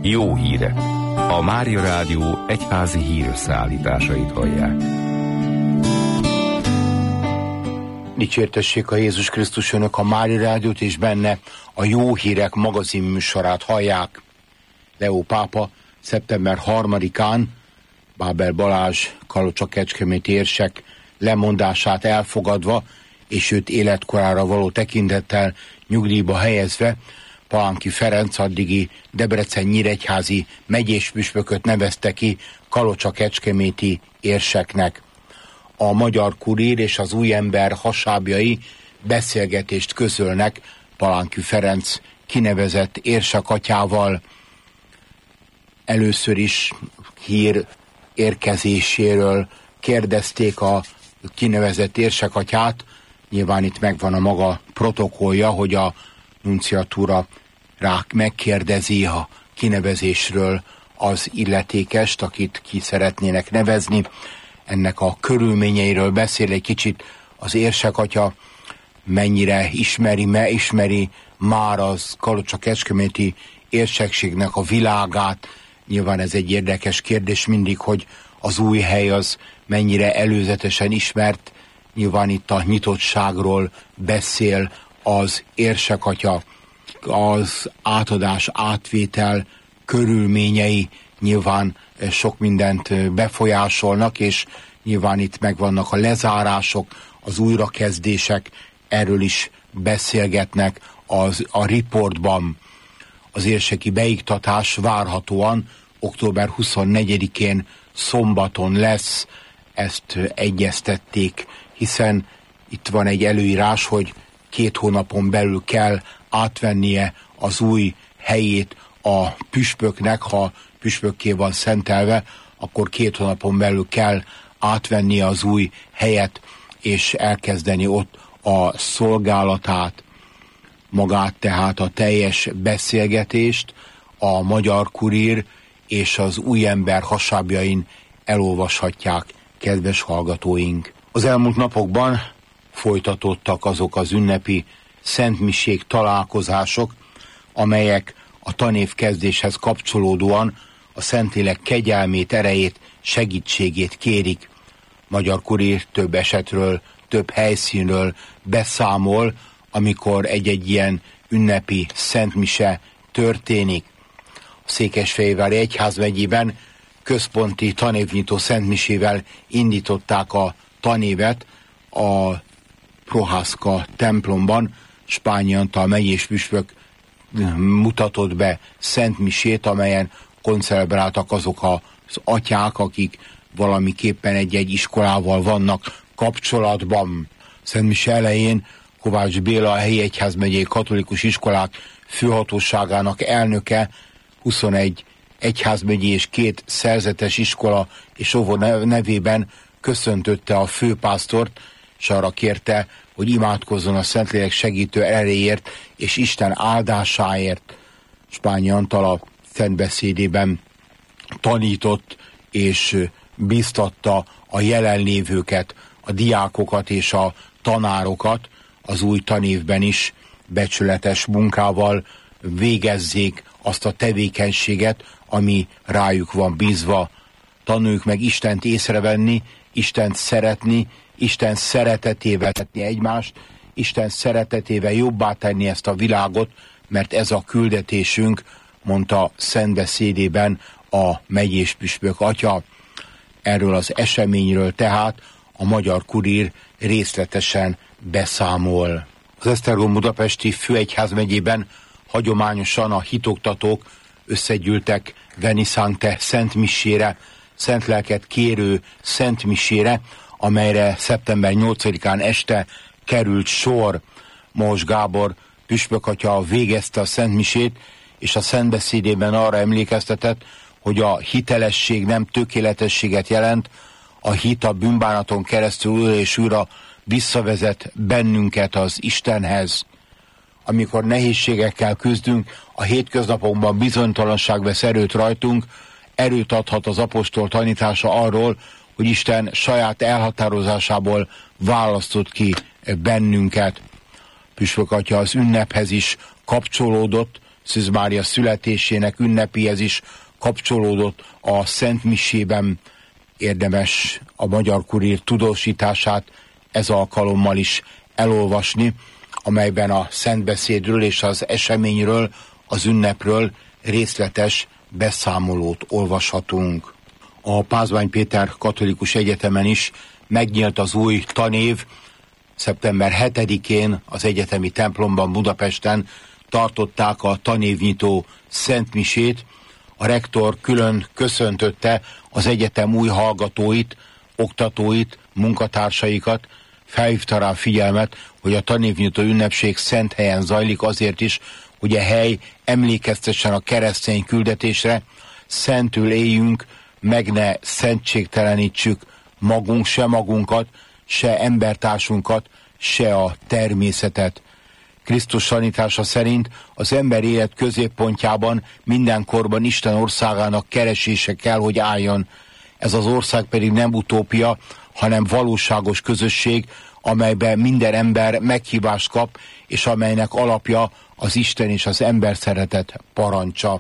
Jó hírek. A Mária Rádió egyházi hírösszeállításait hallják. Dicsértessék a Jézus Krisztus, önök a Mária Rádiót és benne a Jó Hírek magazin műsorát hallják. Leó pápa szeptember 3-án Bábel Balázs kalocsa-kecskeméti érsek lemondását elfogadva és őt életkorára való tekintettel nyugdíjba helyezve Palánki Ferenc addigi Debrecen-nyíregyházi megyéspüspököt nevezte ki kalocsa-kecskeméti érseknek. A Magyar Kurír és az Új Ember hasábjai beszélgetést közölnek Palánki Ferenc kinevezett érsekatyával. Először is hír érkezéséről kérdezték a kinevezett érsekatyát. Nyilván itt megvan a maga protokollja, hogy a nunciatúra rá megkérdezi a kinevezésről az illetékest, akit ki szeretnének nevezni. Ennek a körülményeiről beszél egy kicsit az érsekatya, mennyire ismeri már az kalocsa-kecskeméti érsekségnek a világát. Nyilván ez egy érdekes kérdés mindig, hogy az új hely az mennyire előzetesen ismert. Nyilván itt a nyitottságról beszél az érsekatya, az átadás, átvétel körülményei nyilván sok mindent befolyásolnak, és nyilván itt megvannak a lezárások, az újrakezdések, erről is beszélgetnek a riportban. Az érseki beiktatás várhatóan október 24-én szombaton lesz, ezt egyeztették, hiszen itt van egy előírás, hogy 2 hónapon belül kell átvennie az új helyét a püspöknek. Ha püspökké van szentelve, akkor 2 hónapon belül kell átvennie az új helyet, és elkezdeni ott a szolgálatát, magát tehát a teljes beszélgetést a Magyar Kurír és az Új Ember hasábjain elolvashatják, kedves hallgatóink. Az elmúlt napokban folytatódtak azok az ünnepi szentmiség találkozások, amelyek a tanév kezdéshez kapcsolódóan a Szentlélek kegyelmét, erejét, segítségét kérik. Magyar Kurír több esetről, több helyszínről beszámol, amikor egy-egy ilyen ünnepi szentmise történik. A Székesfehérvári Egyházmegyében központi tanévnyitó szentmisével indították a tanévet a Prohászka templomban. Spányi Antal megyéspüspök mutatott be szentmisét, amelyen koncelebráltak azok az atyák, akik valamiképpen egy-egy iskolával vannak kapcsolatban. Szentmise elején Kovács Béla, a helyi egyházmegyei katolikus iskolák főhatóságának elnöke, 21 egyházmegyei és 2 szerzetes iskola és óvó nevében köszöntötte a főpásztort, és arra kérte, hogy imádkozzon a Szentlélek segítő erejéért és Isten áldásáért. Spányi Antal a szentbeszédében tanított és bíztatta a jelenlévőket, a diákokat és a tanárokat az új tanévben is becsületes munkával végezzék azt a tevékenységet, ami rájuk van bízva. Tanuljuk meg Istent észrevenni, Istent szeretni, Isten szeretetével tenni egymást, Isten szeretetével jobbá tenni ezt a világot, mert ez a küldetésünk, mondta szentbeszédében a megyéspüspök atya. Erről az eseményről tehát a Magyar Kurír részletesen beszámol. Az Esztergom budapesti főegyházmegyében hagyományosan a hitoktatók összegyűltek Veni Sancte szentmisére, szentlelket kérő szentmisére, amelyre szeptember 8-án este került sor. Mohos Gábor püspökatya végezte a szentmisét, és a szentbeszédében arra emlékeztetett, hogy a hitelesség nem tökéletességet jelent, a hit a bűnbánaton keresztül újra és újra visszavezet bennünket az Istenhez. Amikor nehézségekkel küzdünk, a hétköznapokban bizonytalanság vesz erőt rajtunk, erőt adhat az apostol tanítása arról, hogy Isten saját elhatározásából választott ki bennünket. Püspök atya az ünnephez is kapcsolódott, Szűz Mária születésének ünnepéhez is kapcsolódott a Szent Misében. Érdemes a Magyar Kurír tudósítását ez alkalommal is elolvasni, amelyben a szentbeszédről és az eseményről, az ünnepről részletes beszámolót olvashatunk. A Pázmány Péter Katolikus Egyetemen is megnyílt az új tanév. Szeptember 7-én az egyetemi templomban Budapesten tartották a tanévnyitó szentmisét. A rektor külön köszöntötte az egyetem új hallgatóit, oktatóit, munkatársaikat, felhívta rá a figyelmet, hogy a tanévnyitó ünnepség szent helyen zajlik, azért is, hogy a hely emlékeztessen a keresztény küldetésre, szentül éljünk, meg ne szentségtelenítsük se magunkat, se embertársunkat, se a természetet. Krisztus tanítása szerint az ember élet középpontjában mindenkorban Isten országának keresése kell, hogy álljon. Ez az ország pedig nem utópia, hanem valóságos közösség, amelyben minden ember meghívást kap, és amelynek alapja az Isten és az ember szeretet parancsa.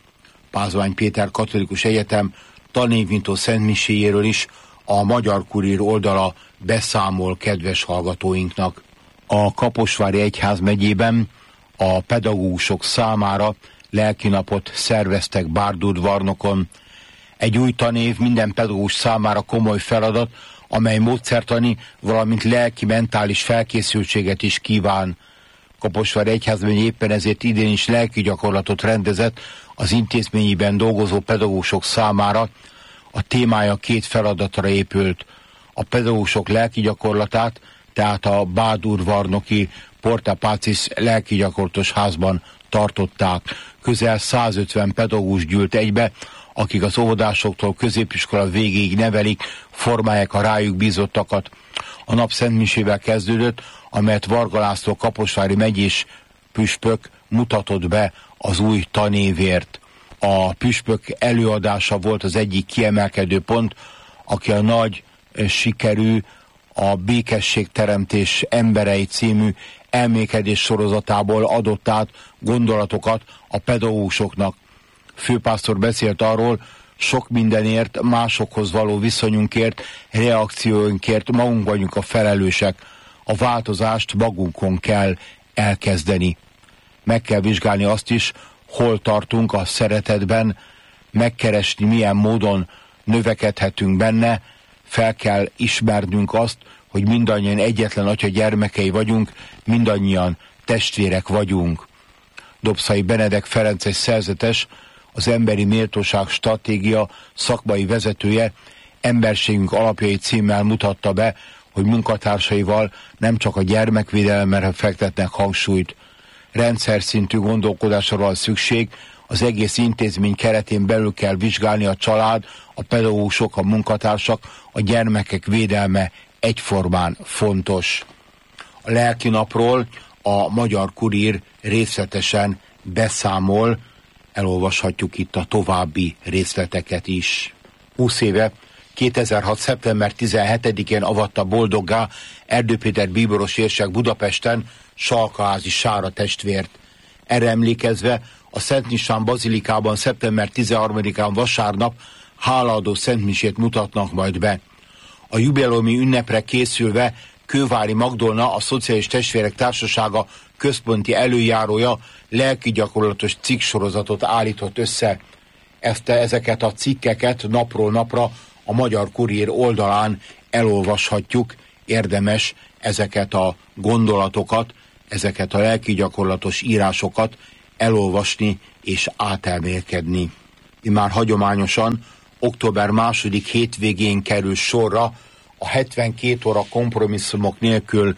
Pázmány Péter Katolikus Egyetem tanévnyitó szentmiséjéről is a Magyar Kurír oldala beszámol kedves hallgatóinknak. A Kaposvári Egyházmegyében a pedagógusok számára lelkinapot szerveztek Bárdudvarnokon. Egy új tanév minden pedagógus számára komoly feladat, amely módszertani, valamint lelki-mentális felkészültséget is kíván. Kaposvári Egyházmegye éppen ezért idén is lelki gyakorlatot rendezett az intézményiben dolgozó pedagógusok számára. A témája 2 feladatra épült. A pedagógusok lelki gyakorlatát, tehát a Bárdudvarnoki Porta Pacis lelki gyakorlatos házban tartották. Közel 150 pedagógus gyűlt egybe, akik az óvodásoktól középiskola végéig nevelik, formálják a rájuk bízottakat. A nap szentmisével kezdődött, amelyet Varga László kaposvári megyés püspök mutatott be az új tanévért. A püspök előadása volt az egyik kiemelkedő pont, aki a nagy sikerű a Békességteremtés emberei című elmékedés sorozatából adott át gondolatokat a pedagógusoknak. Főpásztor beszélt arról, sok mindenért, másokhoz való viszonyunkért, reakcióinkért magunk vagyunk a felelősek. A változást magunkon kell elkezdeni. Meg kell vizsgálni azt is, hol tartunk a szeretetben, megkeresni, milyen módon növekedhetünk benne, fel kell ismernünk azt, hogy mindannyian egyetlen atya gyermekei vagyunk, mindannyian testvérek vagyunk. Dobszai Benedek Ferences szerzetes, az Emberi Méltóság Stratégia szakmai vezetője Emberségünk alapjai címmel mutatta be, hogy munkatársaival nem csak a gyermekvédelemre fektetnek hangsúlyt. Rendszer szintű gondolkodásra van szükség, az egész intézmény keretén belül kell vizsgálni a család, a pedagógusok, a munkatársak, a gyermekek védelme egyformán fontos. A lelkinapról a Magyar Kurír részletesen beszámol, elolvashatjuk itt a további részleteket is. 20 éve, 2006. szeptember 17-én avatta boldoggá Erdő Péter bíboros érsek Budapesten Salkaházi Sára testvért. Erre emlékezve a Szent István bazilikában szeptember 13-án vasárnap hálaadó szentmisét mutatnak majd be. A jubileumi ünnepre készülve Kővári Magdolna, a Szociális Testvérek Társasága központi előjárója lelki gyakorlatos cikksorozatot állított össze. Ezeket a cikkeket napról napra a Magyar Kurír oldalán elolvashatjuk. Érdemes ezeket a gondolatokat, ezeket a lelki gyakorlatos írásokat elolvasni és átelmélkedni. Immár hagyományosan október 2. hétvégén kerül sorra a 72 óra kompromisszumok nélkül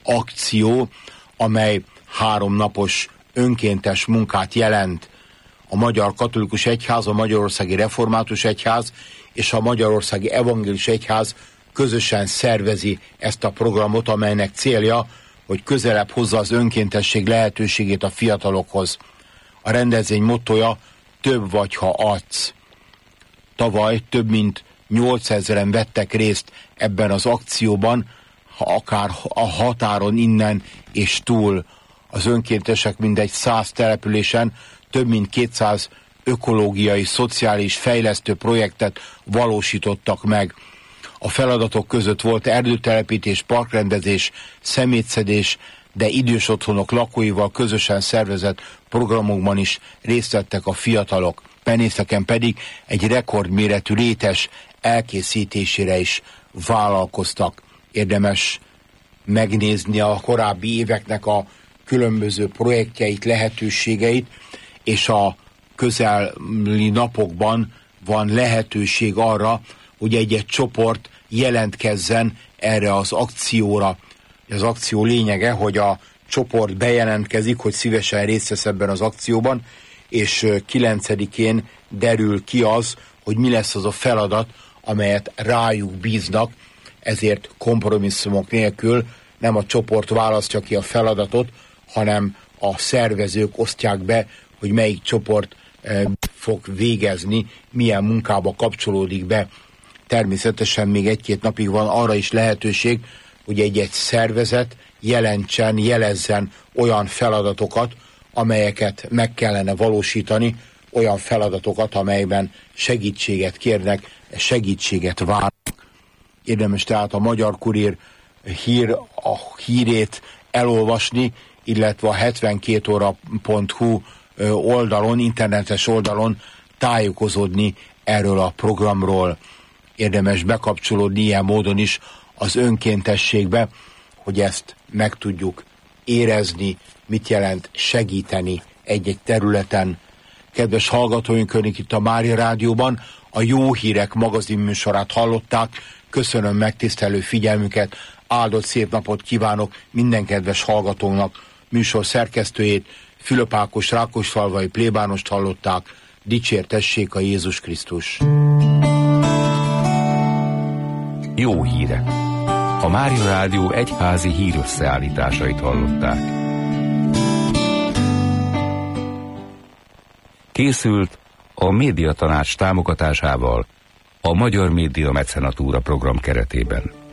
akció, amely 3 napos önkéntes munkát jelent. A Magyar Katolikus Egyház, a Magyarországi Református Egyház és a Magyarországi Evangélikus Egyház közösen szervezi ezt a programot, amelynek célja, hogy közelebb hozza az önkéntesség lehetőségét a fiatalokhoz. A rendezvény mottoja: több vagy, ha adsz. Tavaly több mint 8000-en vettek részt ebben az akcióban, ha akár a határon innen és túl. az önkéntesek mindegy 100 településen több mint 200 ökológiai, szociális, fejlesztő projektet valósítottak meg. A feladatok között volt erdőtelepítés, parkrendezés, szemétszedés, de idős otthonok lakóival közösen szervezett programokban is részt vettek a fiatalok. Penészeken pedig egy rekordméretű rétes elkészítésére is vállalkoztak. Érdemes megnézni a korábbi éveknek a különböző projektjeit, lehetőségeit, és a közeli napokban van lehetőség arra, hogy egy-egy csoport jelentkezzen erre az akcióra. Az akció lényege, hogy a csoport bejelentkezik, hogy szívesen részt vesz ebben az akcióban, és 9-én derül ki az, hogy mi lesz az a feladat, amelyet rájuk bíznak, ezért kompromisszumok nélkül nem a csoport választja ki a feladatot, hanem a szervezők osztják be, hogy melyik csoport fog végezni, milyen munkába kapcsolódik be. Természetesen még 1-2 napig van arra is lehetőség, hogy egy-egy szervezet jelezzen olyan feladatokat, amelyeket meg kellene valósítani, olyan feladatokat, amelyben segítséget kérnek, segítséget várnak. Érdemes tehát a Magyar Kurír hírét elolvasni, illetve a 72ora.hu oldalon, internetes oldalon tájékozódni erről a programról. Érdemes bekapcsolódni ilyen módon is az önkéntességbe, hogy ezt meg tudjuk érezni, mit jelent segíteni egy-egy területen. Kedves hallgatóink, önök itt a Mária Rádióban a Jó Hírek magazin műsorát hallották. Köszönöm megtisztelő figyelmüket, áldott szép napot kívánok minden kedves hallgatónak. Műsor szerkesztőjét, Fülöp Ákos rákosfalvai plébánost hallották. Dicsértessék a Jézus Krisztus! Jó hírek! A Mária Rádió egyházi hírösszeállításait hallották. Készült a Médiatanács támogatásával a Magyar Média Mecenatúra program keretében.